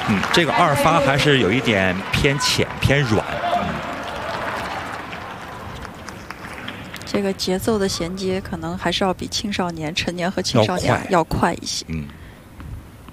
这个二发还是有一点偏浅偏软。 这个节奏的衔接可能还是要比青少年、成年和青少年要快一些。